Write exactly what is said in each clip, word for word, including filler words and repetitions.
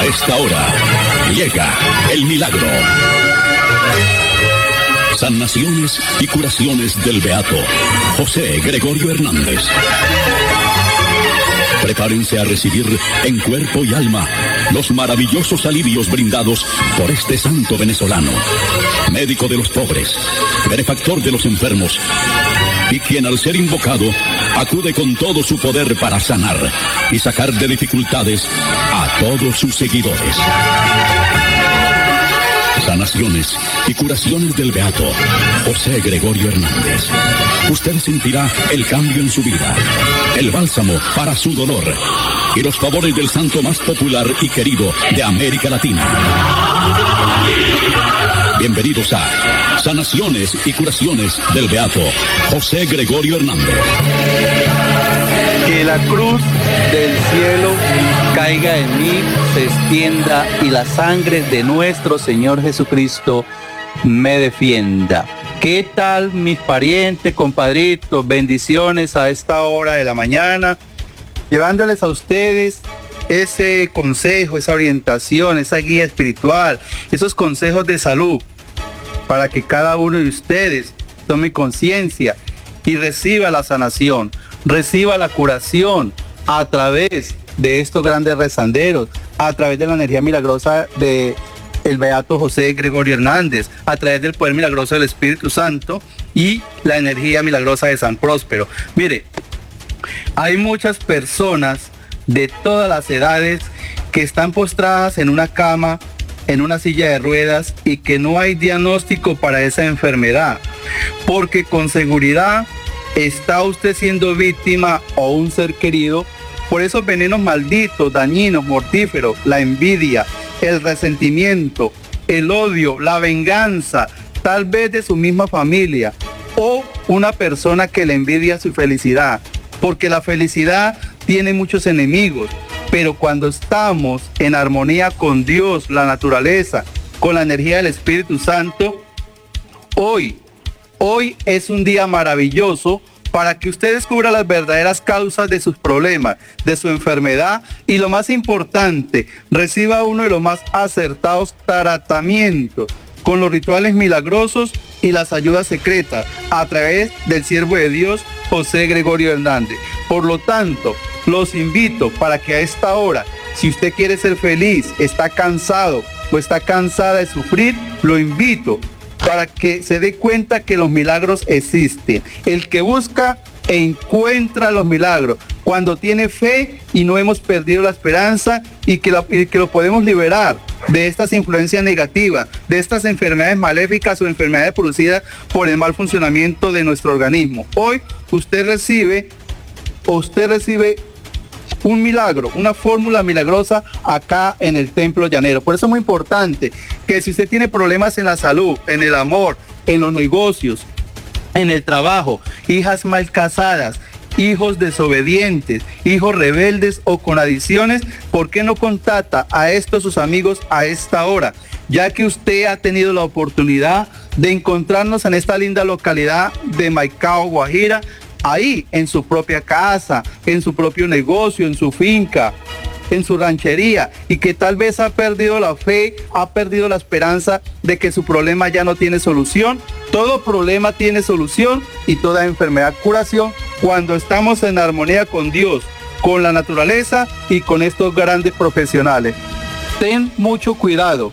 A esta hora llega el milagro. Sanaciones y curaciones del beato José Gregorio Hernández. Prepárense a recibir en cuerpo y alma los maravillosos alivios brindados por este santo venezolano, médico de los pobres, benefactor de los enfermos, y quien al ser invocado acude con todo su poder para sanar y sacar de dificultades a todos sus seguidores. Sanaciones y curaciones del beato José Gregorio Hernández. Usted sentirá el cambio en su vida, el bálsamo para su dolor y los favores del santo más popular y querido de América Latina. Bienvenidos a Sanaciones y curaciones del beato José Gregorio Hernández. Que la cruz del cielo caiga en mí, se extienda y la sangre de nuestro Señor Jesucristo me defienda. ¿Qué tal, mis parientes, compadritos? Bendiciones a esta hora de la mañana, llevándoles a ustedes ese consejo, esa orientación, esa guía espiritual, esos consejos de salud, para que cada uno de ustedes tome conciencia y reciba la sanación, reciba la curación a través de estos grandes rezanderos, a través de la energía milagrosa de el beato José Gregorio Hernández, a través del poder milagroso del Espíritu Santo y la energía milagrosa de San Próspero. Mire, hay muchas personas de todas las edades que están postradas en una cama, en una silla de ruedas, y que no hay diagnóstico para esa enfermedad, porque con seguridad está usted siendo víctima o un ser querido por esos venenos malditos, dañinos, mortíferos, la envidia, el resentimiento, el odio, la venganza, tal vez de su misma familia, o una persona que le envidia su felicidad, porque la felicidad tiene muchos enemigos, pero cuando estamos en armonía con Dios, la naturaleza, con la energía del Espíritu Santo, hoy, hoy es un día maravilloso para que usted descubra las verdaderas causas de sus problemas, de su enfermedad, y lo más importante, reciba uno de los más acertados tratamientos con los rituales milagrosos y las ayudas secretas a través del siervo de Dios José Gregorio Hernández. Por lo tanto, los invito para que a esta hora, si usted quiere ser feliz, está cansado o está cansada de sufrir, lo invito para que se dé cuenta que los milagros existen. El que busca encuentra los milagros. Cuando tiene fe y no hemos perdido la esperanza, y que lo, y que lo podemos liberar de estas influencias negativas, de estas enfermedades maléficas o enfermedades producidas por el mal funcionamiento de nuestro organismo. Hoy usted recibe, usted recibe un milagro, una fórmula milagrosa acá en el Templo Llanero. Por eso es muy importante que si usted tiene problemas en la salud, en el amor, en los negocios, en el trabajo, hijas mal casadas, hijos desobedientes, hijos rebeldes o con adicciones, ¿por qué no contacta a estos sus amigos a esta hora? Ya que usted ha tenido la oportunidad de encontrarnos en esta linda localidad de Maicao, Guajira, ahí en su propia casa, en su propio negocio, en su finca, en su ranchería, y que tal vez ha perdido la fe, ha perdido la esperanza de que su problema ya no tiene solución. Todo problema tiene solución y toda enfermedad curación cuando estamos en armonía con Dios, con la naturaleza y con estos grandes profesionales. Ten mucho cuidado.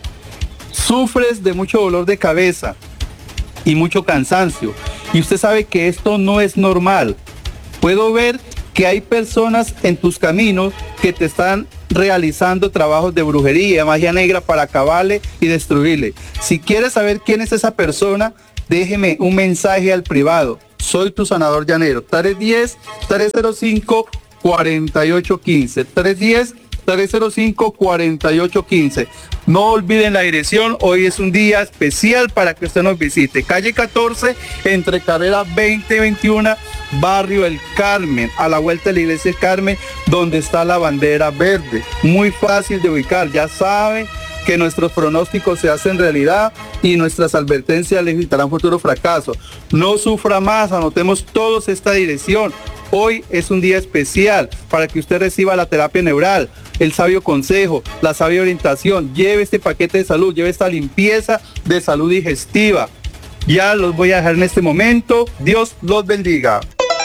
Sufres de mucho dolor de cabeza y mucho cansancio, y usted sabe que esto no es normal. Puedo ver que hay personas en tus caminos que te están realizando trabajos de brujería, magia negra para acabarle y destruirle. Si quieres saber quién es esa persona, déjeme un mensaje al privado. Soy tu sanador llanero. tres uno cero, tres cero cinco, cuatro ocho uno cinco. tres uno cero, tres cero cinco, cuatro ocho uno cinco. No olviden la dirección. Hoy es un día especial para que usted nos visite. Calle catorce, entre carrera veinte y veintiuno, barrio El Carmen, a la vuelta de la iglesia del Carmen, donde está la bandera verde. Muy fácil de ubicar. Ya saben que nuestros pronósticos se hacen realidad y nuestras advertencias le evitarán futuro fracaso. No sufra más, anotemos todos esta dirección. Hoy es un día especial para que usted reciba la terapia neural, el sabio consejo, la sabia orientación. Lleve este paquete de salud, lleve esta limpieza de salud digestiva. Ya los voy a dejar en este momento. Dios los bendiga.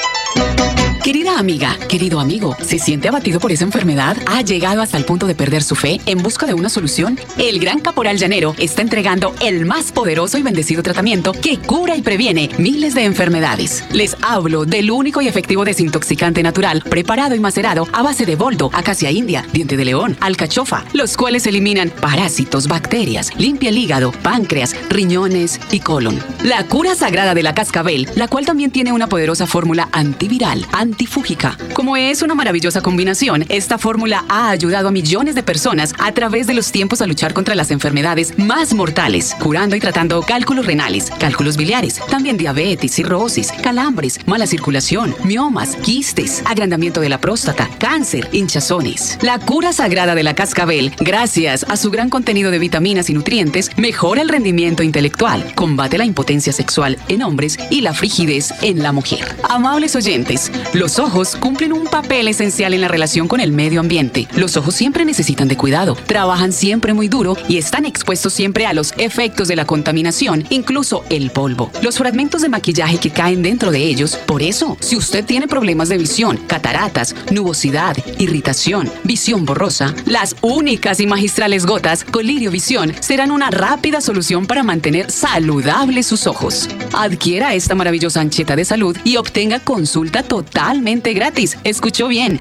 Querida amiga, querido amigo, ¿se siente abatido por esa enfermedad? ¿Ha llegado hasta el punto de perder su fe en busca de una solución? El Gran Caporal Llanero está entregando el más poderoso y bendecido tratamiento que cura y previene miles de enfermedades. Les hablo del único y efectivo desintoxicante natural preparado y macerado a base de boldo, acacia india, diente de león, alcachofa, los cuales eliminan parásitos, bacterias, limpia el hígado, páncreas, riñones y colon. La cura sagrada de la cascabel, la cual también tiene una poderosa fórmula antiviral, antifúngica. Como es una maravillosa combinación, esta fórmula ha ayudado a millones de personas a través de los tiempos a luchar contra las enfermedades más mortales, curando y tratando cálculos renales, cálculos biliares, también diabetes, cirrosis, calambres, mala circulación, miomas, quistes, agrandamiento de la próstata, cáncer, hinchazones. La cura sagrada de la cascabel, gracias a su gran contenido de vitaminas y nutrientes, mejora el rendimiento intelectual, combate la impotencia sexual en hombres y la frigidez en la mujer. Amables oyentes, los ojos cumplen un papel esencial en la relación con el medio ambiente. Los ojos siempre necesitan de cuidado, trabajan siempre muy duro y están expuestos siempre a los efectos de la contaminación, incluso el polvo, los fragmentos de maquillaje que caen dentro de ellos. Por eso, si usted tiene problemas de visión, cataratas, nubosidad, irritación, visión borrosa, las únicas y magistrales gotas Colirio Visión serán una rápida solución para mantener saludables sus ojos. Adquiera esta maravillosa ancheta de salud y obtenga consulta totalmente gratis. ¿Escuchó bien?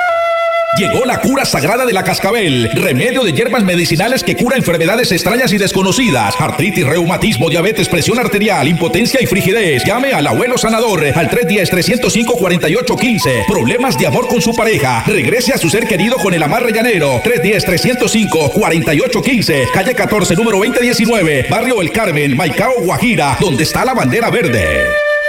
Llegó la cura sagrada de la cascabel, remedio de hierbas medicinales que cura enfermedades extrañas y desconocidas, artritis, reumatismo, diabetes, presión arterial, impotencia y frigidez. Llame al abuelo sanador al tres uno cero, tres cero cinco, cuatro ocho uno cinco. Problemas de amor con su pareja, regrese a su ser querido con el amarre llanero. tres uno cero, tres cero cinco, cuatro ocho uno cinco, calle catorce, número veinte diecinueve, barrio El Carmen, Maicao, Guajira, donde está la bandera verde.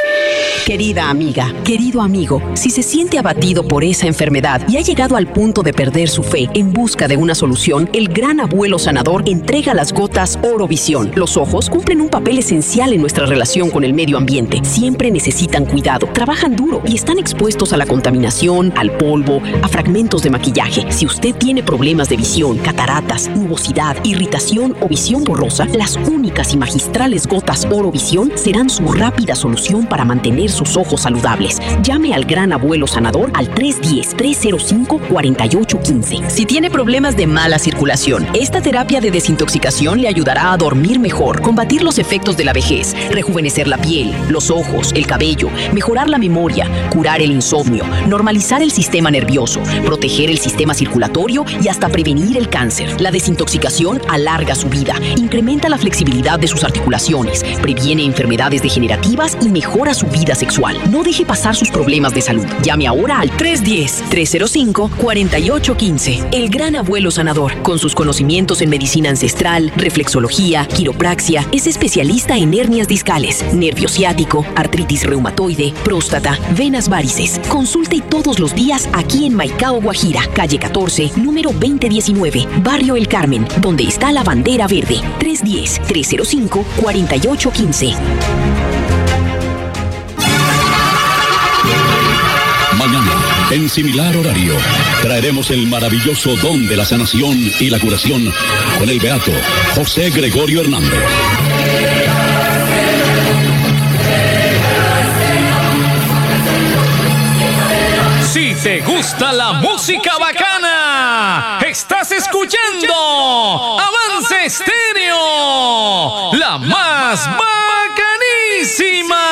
Querida amiga, querido amigo, si se siente abatido por esa enfermedad y ha llegado al punto de perder su fe en busca de una solución, el Gran Abuelo Sanador entrega las gotas Orovisión. Los ojos cumplen un papel esencial en nuestra relación con el medio ambiente. Siempre necesitan cuidado, trabajan duro y están expuestos a la contaminación, al polvo, a fragmentos de maquillaje. Si usted tiene problemas de visión, cataratas, nubosidad, irritación o visión borrosa, las únicas y magistrales gotas Orovisión serán su rápida solución para mantener sus ojos saludables. Llame al Gran Abuelo Sanador al tres uno cero, tres cero cinco, cuatro ocho uno cinco. Si tiene problemas de mala circulación, esta terapia de desintoxicación le ayudará a dormir mejor, combatir los efectos de la vejez, rejuvenecer la piel, los ojos, el cabello, mejorar la memoria, curar el insomnio, normalizar el sistema nervioso, proteger el sistema circulatorio y hasta prevenir el cáncer. La desintoxicación alarga su vida, incrementa la flexibilidad de sus articulaciones, previene enfermedades degenerativas y mejora su vida sexual. No deje pasar sus problemas de salud. Llame ahora al tres uno cero, tres cero cinco, cuatro ocho uno cinco. El Gran Abuelo Sanador, con sus conocimientos en medicina ancestral, reflexología, quiropraxia, es especialista en hernias discales, nervio ciático, artritis reumatoide, próstata, venas varices. Consulte todos los días aquí en Maicao, Guajira, calle catorce, número veinte diecinueve, barrio El Carmen, donde está la bandera verde. tres uno cero, tres cero cinco, cuatro ocho uno cinco. Mañana, en similar horario, traeremos el maravilloso don de la sanación y la curación con el beato José Gregorio Hernández. Si te gusta la música bacana, estás escuchando Avance Estéreo, la más bacanísima.